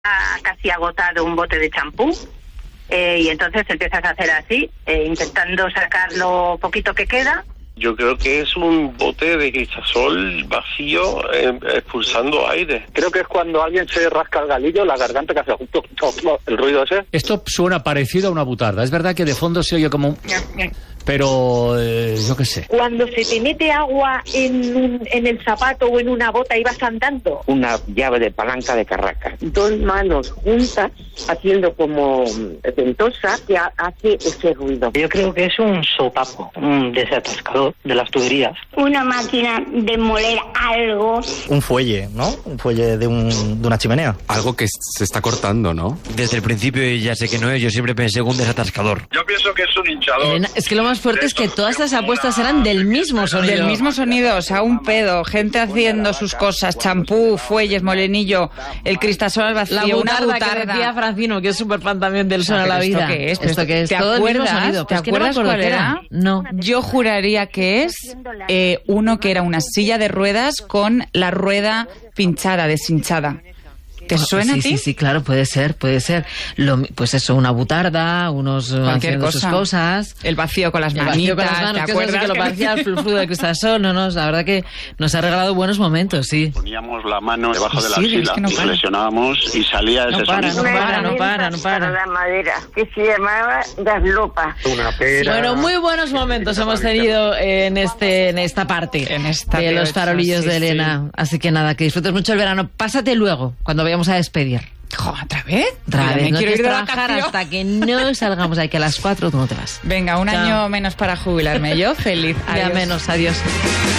casi agotado un bote de champú. Y entonces empiezas a hacer así, intentando sacar lo poquito que queda. Yo creo que es un bote de Cristasol vacío expulsando aire. Creo que es cuando alguien se rasca el galillo, la garganta, que hace el ruido ese. Esto suena parecido a una butarda. Es verdad que de fondo se oye como un... Pero yo qué sé. Cuando se te mete agua en el zapato o en una bota y vas andando. Una llave de palanca de carraca. Dos manos juntas haciendo como ventosa que hace ese ruido. Yo creo que es un sopapo, un desatascador de las tuberías. Una máquina de moler algo. Un fuelle, ¿no? Un fuelle de una chimenea. Algo que se está cortando, ¿no? Desde el principio ya sé que no es, yo siempre pensé en un desatascador. Yo pienso que es un hinchador. Elena, es que lo más fuerte es que todas estas apuestas eran del mismo sonido. Del mismo sonido, o sea, un pedo, gente haciendo sus cosas, champú, fuelles, molenillo, el cristasol al vacío, una butarda. Que decía Francino, que es súper fan también del Son a la Vida. ¿Esto qué es? ¿Esto qué es? ¿Te todo acuerdas? El mismo sonido. ¿Te acuerdas cuál era? No. Yo juraría que es uno que era una silla de ruedas con la rueda pinchada, deshinchada. ¿Te suena a ti? Sí, claro, puede ser. Pues eso, una butarda, unos haciendo sus cosas. El vacío con las manitas, ¿te acuerdas? Que lo parecía el frufru de Cristasol, no, la verdad que nos ha regalado buenos momentos, sí. Poníamos la mano debajo de la axila y flexionábamos y salía ese sonido. No para. Para la madera, que se llamaba gaslopa. Una pera. Bueno, muy buenos momentos hemos tenido en esta parte de los farolillos de Elena. Sí. Así que nada, que disfrutes mucho el verano. Pásate luego, cuando vayamos a despedir. ¿Otra vez? No quiero ir de trabajar hasta que no salgamos ahí, que a las 4 tú no te vas. Venga, un año menos para jubilarme. Yo feliz. Ya menos, adiós.